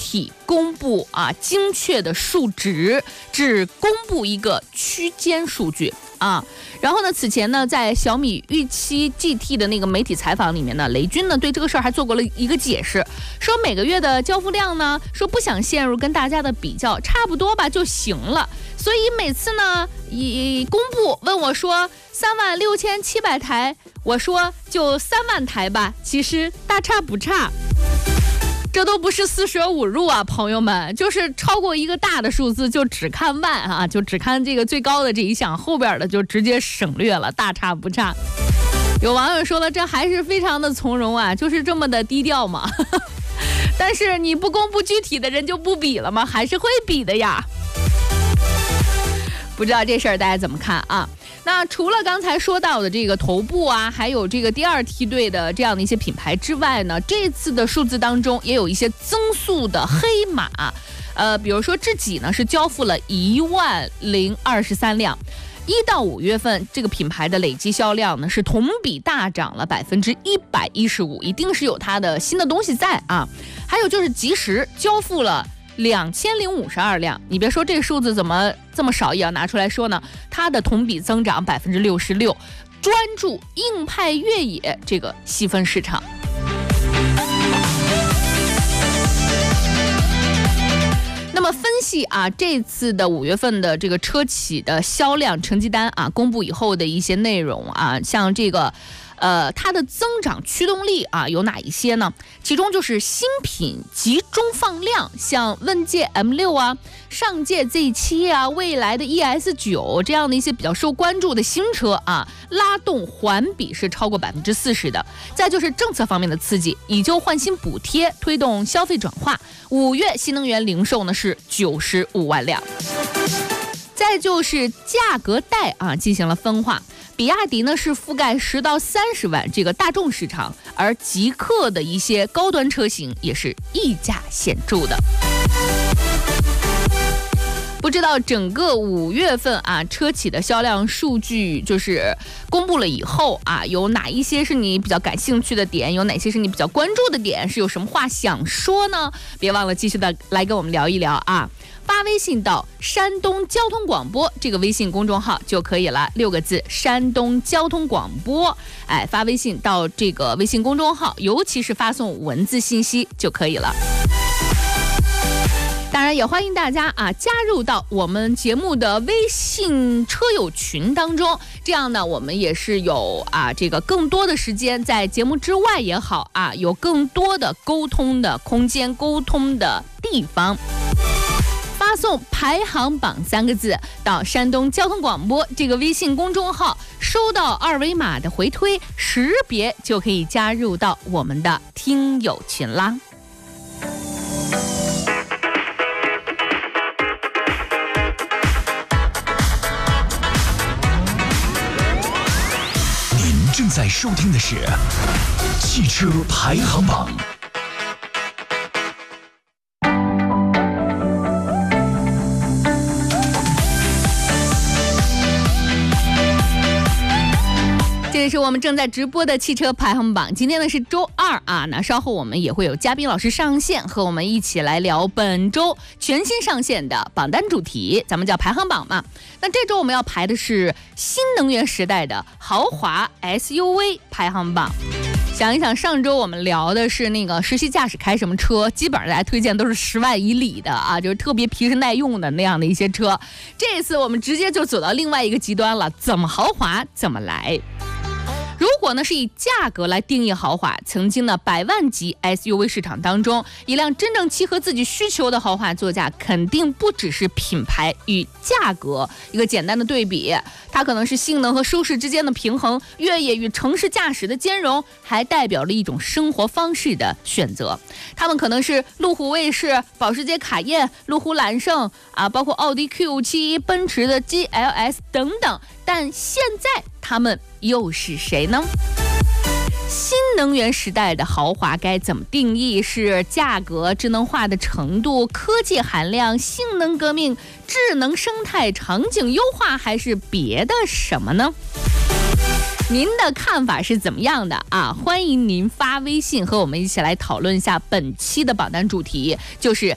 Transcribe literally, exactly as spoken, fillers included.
体公布啊精确的数值，只公布一个区间数据啊。然后呢，此前呢，在小米预期 G T 的那个媒体采访里面呢，雷军呢对这个事儿还做过了一个解释，说每个月的交付量呢，说不想陷入跟大家的比较，差不多吧就行了。所以每次呢，一公布问我说三万六千七百台，我说就三万台吧，其实大差不差。这都不是四舍五入啊，朋友们，就是超过一个大的数字就只看万啊，就只看这个最高的这一项，后边的就直接省略了，大差不差。有网友说了，这还是非常的从容啊，就是这么的低调嘛。但是你不公布具体的人就不比了吗？还是会比的呀。不知道这事儿大家怎么看啊？那除了刚才说到的这个头部啊，还有这个第二梯队的这样的一些品牌之外呢，这次的数字当中也有一些增速的黑马，呃，比如说智己呢是交付了一万零二十三辆。一到五月份，这个品牌的累计销量呢是同比大涨了百分之一百一十五，一定是有它的新的东西在啊。还有就是即时交付了两千零五十二辆，你别说这个数字怎么这么少，也要拿出来说呢。它的同比增长百分之六十六，专注硬派越野这个细分市场。那么分析啊，这次的五月份的这个车企的销量成绩单啊公布以后的一些内容啊，像这个。呃，它的增长驱动力啊有哪一些呢？其中就是新品集中放量，像问界 M 六 啊、上界 Z 七 啊、未来的 E S 九 这样的一些比较受关注的新车啊，拉动环比是超过百分之四十的。再就是政策方面的刺激，以旧换新补贴推动消费转化。五月新能源零售呢是九十五万辆。再就是价格带啊进行了分化。比亚迪呢是覆盖十到三十万这个大众市场，而极氪的一些高端车型也是溢价显著的。不知道整个五月份啊，车企的销量数据就是公布了以后啊，有哪一些是你比较感兴趣的点？有哪些是你比较关注的点？是有什么话想说呢？别忘了继续的来跟我们聊一聊啊！发微信到山东交通广播这个微信公众号就可以了，六个字，山东交通广播。哎，发微信到这个微信公众号，尤其是发送文字信息就可以了。当然也欢迎大家啊加入到我们节目的微信车友群当中，这样呢我们也是有啊这个更多的时间在节目之外也好啊，有更多的沟通的空间、沟通的地方。发送排行榜三个字到山东交通广播这个微信公众号，收到二维码的回推识别，就可以加入到我们的听友群啦。 您正在收听的是汽车排行榜。 这里是我们正在直播的汽车排行榜，今天呢是周二啊，那稍后我们也会有嘉宾老师上线，和我们一起来聊本周全新上线的榜单主题，咱们叫排行榜嘛。那这周我们要排的是新能源时代的豪华 S U V 排行榜。想一想，上周我们聊的是那个实习驾驶开什么车，基本上大家推荐都是十万以里的啊，就是特别皮实耐用的那样的一些车。这次我们直接就走到另外一个极端了，怎么豪华怎么来。如果呢是以价格来定义豪华，曾经的百万级 S U V 市场当中，一辆真正契合自己需求的豪华座驾，肯定不只是品牌与价格一个简单的对比，它可能是性能和舒适之间的平衡，越野与城市驾驶的兼容，还代表了一种生活方式的选择。它们可能是路虎卫士、保时捷卡宴、路虎揽胜啊，包括奥迪 Q 七、奔驰的 G L S 等等。但现在他们又是谁呢？新能源时代的豪华该怎么定义？是价格、智能化的程度、科技含量、性能革命、智能生态、场景优化，还是别的什么呢？您的看法是怎么样的啊？欢迎您发微信和我们一起来讨论一下本期的榜单主题，就是